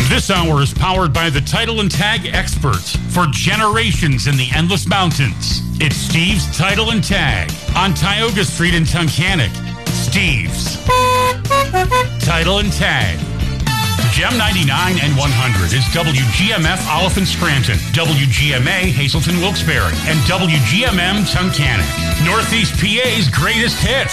This hour is powered by the Title and Tag experts for generations in the Endless Mountains. It's Steve's Title and Tag on Tioga Street in Tunkhannock. Steve's Title and Tag. Gem 99 and 100 is WGMF Oliphant Scranton, WGMA Hazleton Wilkes-Barre, and WGMM Tunkhannock. Northeast PA's greatest hits.